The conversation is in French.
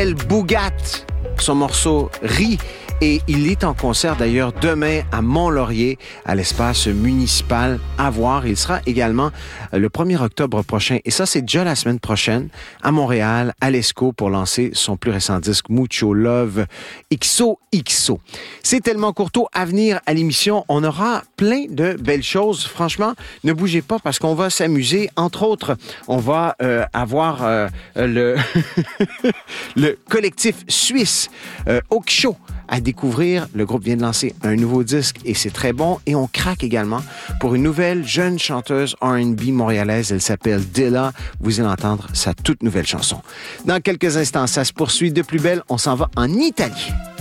s'appelle Bougat. Son morceau Rit. Et il est en concert d'ailleurs demain à Mont-Laurier, à l'espace municipal à voir. Il sera également le 1er octobre prochain. Et ça, c'est déjà la semaine prochaine à Montréal, à l'ESCO, pour lancer son plus récent disque Mucho Love XOXO. C'est tellement courto à venir à l'émission. On aura plein de belles choses. Franchement, ne bougez pas parce qu'on va s'amuser. Entre autres, on va avoir le collectif suisse Oksho à découvrir. Le groupe vient de lancer un nouveau disque et c'est très bon. Et on craque également pour une nouvelle jeune chanteuse R&B montréalaise. Elle s'appelle Dilla. Vous allez entendre sa toute nouvelle chanson. Dans quelques instants, ça se poursuit de plus belle. On s'en va en Italie.